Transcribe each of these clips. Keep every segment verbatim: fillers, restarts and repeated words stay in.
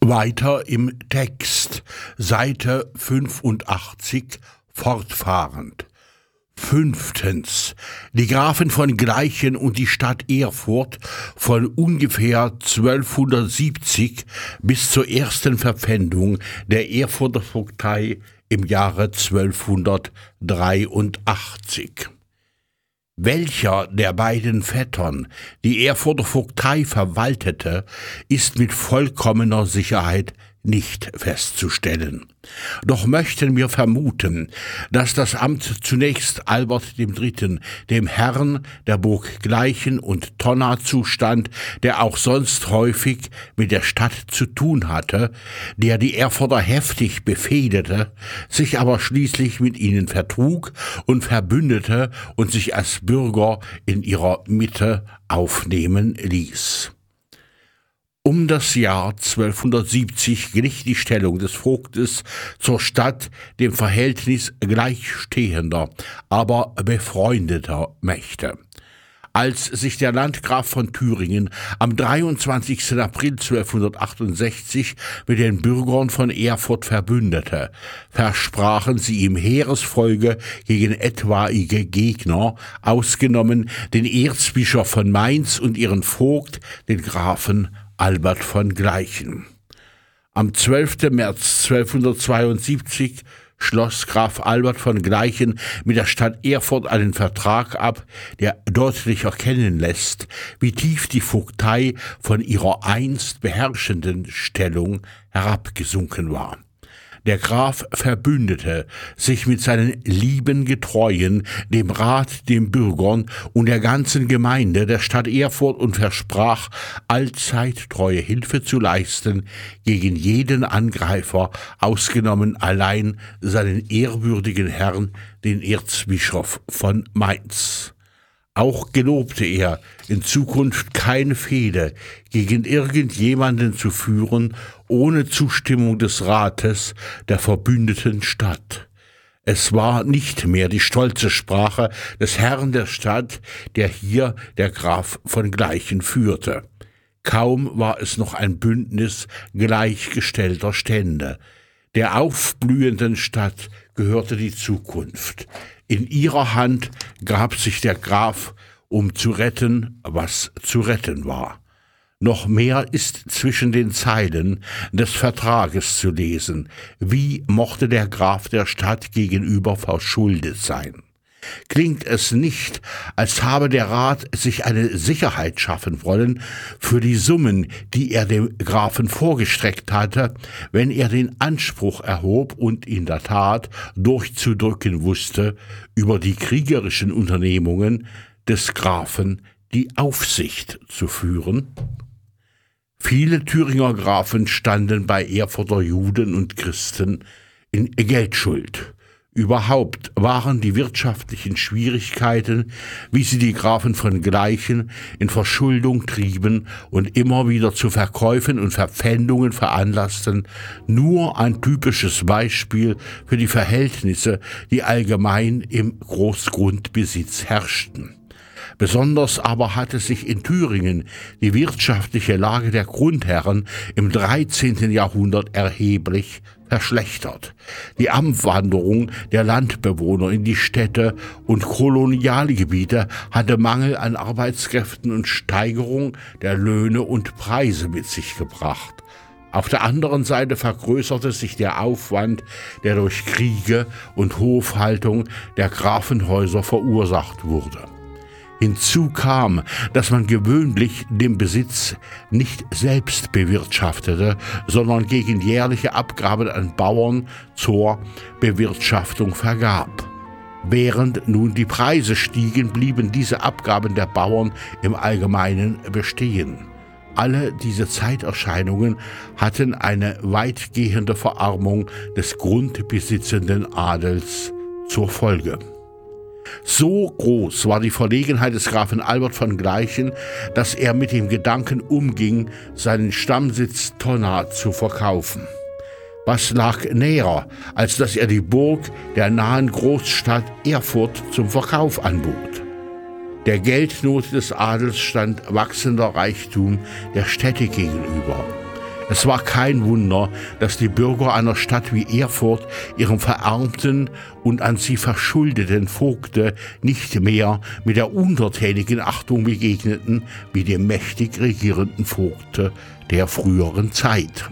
Weiter im Text, Seite fünfundachtzig, fortfahrend. Fünftens. Die Grafen von Gleichen und die Stadt Erfurt von ungefähr zwölfhundertsiebzig bis zur ersten Verpfändung der Erfurter Vogtei im Jahre zwölfhundertdreiundachtzig. Welcher der beiden Vettern die Erfurter Vogtei verwaltete, ist mit vollkommener Sicherheit nicht festzustellen. Doch möchten wir vermuten, dass das Amt zunächst Albert dem Dritten, dem Herrn der Burg Gleichen und Tonna zustand, der auch sonst häufig mit der Stadt zu tun hatte, der die Erfurter heftig befehdete, sich aber schließlich mit ihnen vertrug und verbündete und sich als Bürger in ihrer Mitte aufnehmen ließ. Um das Jahr zwölfhundertsiebzig glich die Stellung des Vogtes zur Stadt dem Verhältnis gleichstehender, aber befreundeter Mächte. Als sich der Landgraf von Thüringen am dreiundzwanzigsten April zwölfhundertachtundsechzig mit den Bürgern von Erfurt verbündete, versprachen sie ihm Heeresfolge gegen etwaige Gegner, ausgenommen den Erzbischof von Mainz und ihren Vogt, den Grafen Albert von Gleichen. Am zwölften März zwölfhundertzweiundsiebzig schloss Graf Albert von Gleichen mit der Stadt Erfurt einen Vertrag ab, der deutlich erkennen lässt, wie tief die Vogtei von ihrer einst beherrschenden Stellung herabgesunken war. Der Graf verbündete sich mit seinen lieben Getreuen, dem Rat, den Bürgern und der ganzen Gemeinde der Stadt Erfurt und versprach, allzeit treue Hilfe zu leisten gegen jeden Angreifer, ausgenommen allein seinen ehrwürdigen Herrn, den Erzbischof von Mainz. Auch gelobte er, in Zukunft keine Fehde gegen irgendjemanden zu führen, ohne Zustimmung des Rates der verbündeten Stadt. Es war nicht mehr die stolze Sprache des Herrn der Stadt, der hier der Graf von Gleichen führte. Kaum war es noch ein Bündnis gleichgestellter Stände. Der aufblühenden Stadt gehörte die Zukunft. In ihrer Hand gab sich der Graf, um zu retten, was zu retten war. Noch mehr ist zwischen den Zeilen des Vertrages zu lesen. Wie mochte der Graf der Stadt gegenüber verschuldet sein? Klingt es nicht, als habe der Rat sich eine Sicherheit schaffen wollen für die Summen, die er dem Grafen vorgestreckt hatte, wenn er den Anspruch erhob und in der Tat durchzudrücken wusste, über die kriegerischen Unternehmungen des Grafen die Aufsicht zu führen? Viele Thüringer Grafen standen bei Erfurter Juden und Christen in Geldschuld. Überhaupt waren die wirtschaftlichen Schwierigkeiten, wie sie die Grafen von Gleichen in Verschuldung trieben und immer wieder zu Verkäufen und Verpfändungen veranlassten, nur ein typisches Beispiel für die Verhältnisse, die allgemein im Großgrundbesitz herrschten. Besonders aber hatte sich in Thüringen die wirtschaftliche Lage der Grundherren im dreizehnten Jahrhundert erheblich verschlechtert. Die Abwanderung der Landbewohner in die Städte und Kolonialgebiete hatte Mangel an Arbeitskräften und Steigerung der Löhne und Preise mit sich gebracht. Auf der anderen Seite vergrößerte sich der Aufwand, der durch Kriege und Hofhaltung der Grafenhäuser verursacht wurde. Hinzu kam, dass man gewöhnlich den Besitz nicht selbst bewirtschaftete, sondern gegen jährliche Abgaben an Bauern zur Bewirtschaftung vergab. Während nun die Preise stiegen, blieben diese Abgaben der Bauern im Allgemeinen bestehen. Alle diese Zeiterscheinungen hatten eine weitgehende Verarmung des grundbesitzenden Adels zur Folge. So groß war die Verlegenheit des Grafen Albert von Gleichen, dass er mit dem Gedanken umging, seinen Stammsitz Tonna zu verkaufen. Was lag näher, als dass er die Burg der nahen Großstadt Erfurt zum Verkauf anbot? Der Geldnot des Adels stand wachsender Reichtum der Städte gegenüber. Es war kein Wunder, dass die Bürger einer Stadt wie Erfurt ihrem verarmten und an sie verschuldeten Vogte nicht mehr mit der untertänigen Achtung begegneten wie dem mächtig regierenden Vogte der früheren Zeit.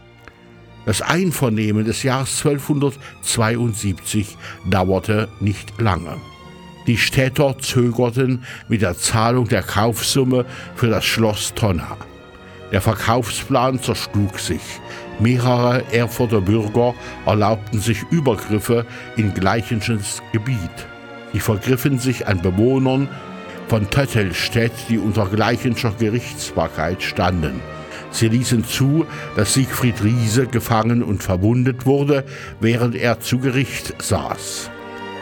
Das Einvernehmen des Jahres zwölfhundertzweiundsiebzig dauerte nicht lange. Die Städter zögerten mit der Zahlung der Kaufsumme für das Schloss Tonna. Der Verkaufsplan zerschlug sich. Mehrere Erfurter Bürger erlaubten sich Übergriffe in Gleichenschens Gebiet. Sie vergriffen sich an Bewohnern von Töttelstedt, die unter Gleichenscher Gerichtsbarkeit standen. Sie ließen zu, dass Siegfried Riese gefangen und verwundet wurde, während er zu Gericht saß.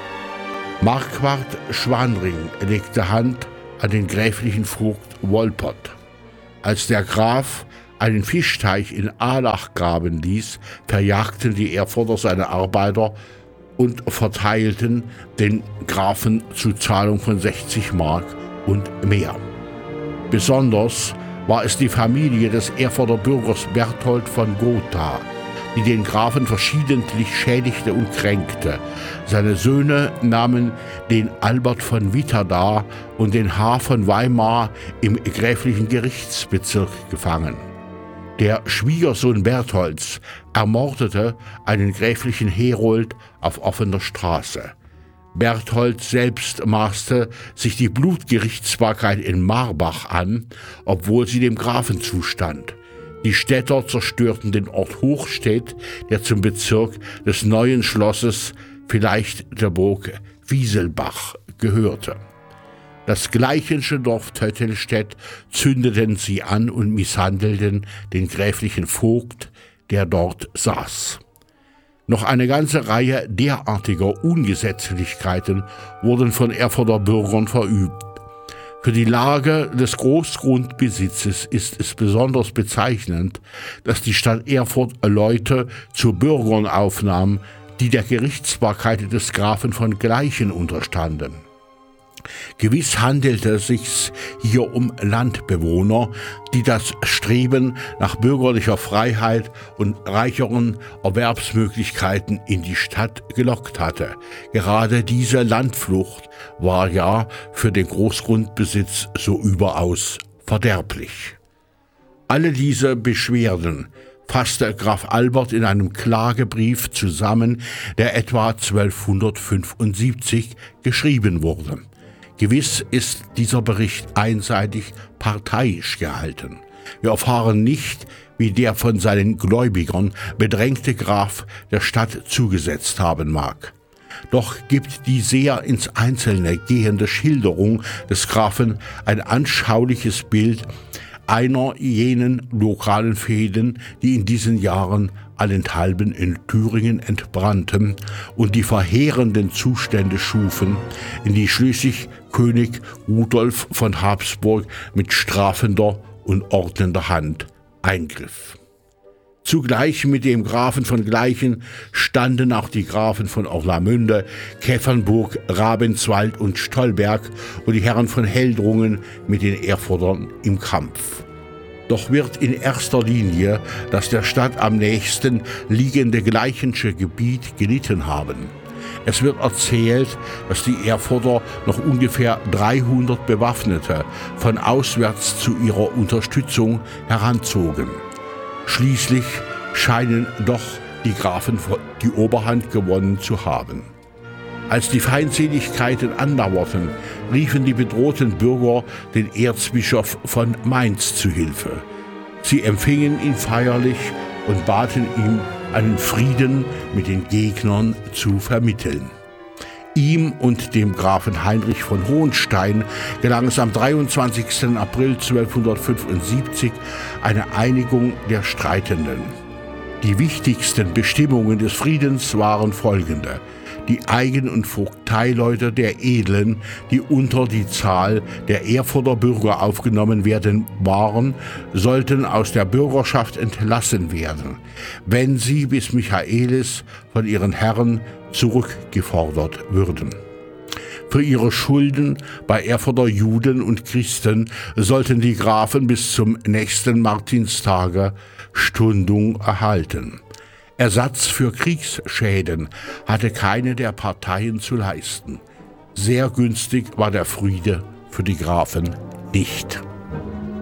Marquard Schwanring legte Hand an den gräflichen Vogt Wolpert. Als der Graf einen Fischteich in Ahlach graben ließ, verjagten die Erfurter seine Arbeiter und verteilten den Grafen zu Zahlung von sechzig Mark und mehr. Besonders war es die Familie des Erfurter Bürgers Berthold von Gotha, die den Grafen verschiedentlich schädigte und kränkte. Seine Söhne nahmen den Albert von Witterda und den H. von Weimar im gräflichen Gerichtsbezirk gefangen. Der Schwiegersohn Bertholds ermordete einen gräflichen Herold auf offener Straße. Berthold selbst maßte sich die Blutgerichtsbarkeit in Marbach an, obwohl sie dem Grafen zustand. Die Städter zerstörten den Ort Hochstedt, der zum Bezirk des neuen Schlosses, vielleicht der Burg Wieselbach, gehörte. Das gleichensche Dorf Töttelstedt zündeten sie an und misshandelten den gräflichen Vogt, der dort saß. Noch eine ganze Reihe derartiger Ungesetzlichkeiten wurden von Erfurter Bürgern verübt. Für die Lage des Großgrundbesitzes ist es besonders bezeichnend, dass die Stadt Erfurt Leute zu Bürgern aufnahm, die der Gerichtsbarkeit des Grafen von Gleichen unterstanden. Gewiss handelte es sich hier um Landbewohner, die das Streben nach bürgerlicher Freiheit und reicheren Erwerbsmöglichkeiten in die Stadt gelockt hatte. Gerade diese Landflucht war ja für den Großgrundbesitz so überaus verderblich. Alle diese Beschwerden fasste Graf Albert in einem Klagebrief zusammen, der etwa zwölfhundertfünfundsiebzig geschrieben wurde. Gewiss ist dieser Bericht einseitig parteiisch gehalten. Wir erfahren nicht, wie der von seinen Gläubigern bedrängte Graf der Stadt zugesetzt haben mag. Doch gibt die sehr ins Einzelne gehende Schilderung des Grafen ein anschauliches Bild einer jenen lokalen Fehden, die in diesen Jahren allenthalben in Thüringen entbrannten und die verheerenden Zustände schufen, in die schließlich König Rudolf von Habsburg mit strafender und ordnender Hand eingriff. Zugleich mit dem Grafen von Gleichen standen auch die Grafen von Orlamünde, Käffernburg, Ravenswald und Stolberg und die Herren von Heldrungen mit den Erfurtern im Kampf. Doch wird in erster Linie das der Stadt am nächsten liegende Gleichensche Gebiet gelitten haben. Es wird erzählt, dass die Erfurter noch ungefähr dreihundert Bewaffnete von auswärts zu ihrer Unterstützung heranzogen. Schließlich scheinen doch die Grafen die Oberhand gewonnen zu haben. Als die Feindseligkeiten andauerten, riefen die bedrohten Bürger den Erzbischof von Mainz zu Hilfe. Sie empfingen ihn feierlich und baten ihm, einen Frieden mit den Gegnern zu vermitteln. Ihm und dem Grafen Heinrich von Hohenstein gelang es am dreiundzwanzigsten April zwölfhundertfünfundsiebzig eine Einigung der Streitenden. Die wichtigsten Bestimmungen des Friedens waren folgende: Die Eigen- und Vogteileute der Edlen, die unter die Zahl der Erfurter Bürger aufgenommen werden waren, sollten aus der Bürgerschaft entlassen werden, wenn sie bis Michaelis von ihren Herren zurückgefordert würden. Für ihre Schulden bei Erfurter Juden und Christen sollten die Grafen bis zum nächsten Martinstage Stundung erhalten. Ersatz für Kriegsschäden hatte keine der Parteien zu leisten. Sehr günstig war der Friede für die Grafen nicht.